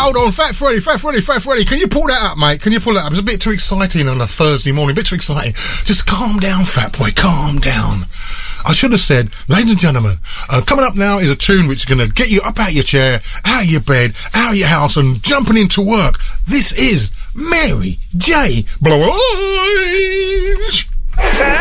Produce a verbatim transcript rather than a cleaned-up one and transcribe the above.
hold on, Fat Freddy, Fat Freddy, Fat Freddy. Can you pull that up, mate? Can you pull that up? It's a bit too exciting on a Thursday morning. A bit too exciting. Just calm down, Fat Boy. Calm down. I should have said, ladies and gentlemen, uh, coming up now is a tune which is going to get you up out of your chair, out of your bed, out of your house, and jumping into work. This is Mary J. Blige.